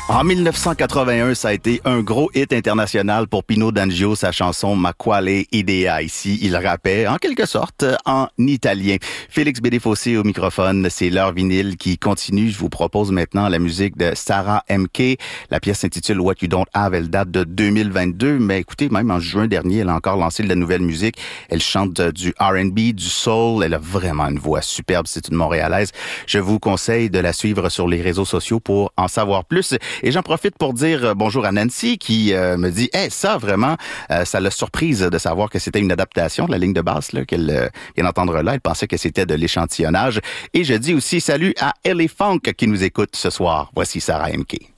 En 1981, ça a été un gros hit international pour Pino D'Angio, sa chanson Ma quale idea. Ici, il rappait en quelque sorte en italien. Félix Bédéfossé au microphone, c'est l'heure vinyle qui continue. Je vous propose maintenant la musique de Sarah M.K. La pièce s'intitule What You Don't Have. Elle date de 2022, mais écoutez, même en juin dernier, elle a encore lancé de la nouvelle musique. Elle chante du R&B, du soul. Elle a vraiment une voix superbe. C'est une Montréalaise. Je vous conseille de la suivre sur les réseaux sociaux pour en savoir plus. Et j'en profite pour dire bonjour à Nancy qui me dit « ça vraiment, ça l'a surprise de savoir que c'était une adaptation de la ligne de basse là, qu'elle vient d'entendre là. Elle pensait que c'était de l'échantillonnage. » Et je dis aussi salut à Ellie Funk qui nous écoute ce soir. Voici Sarah M.K.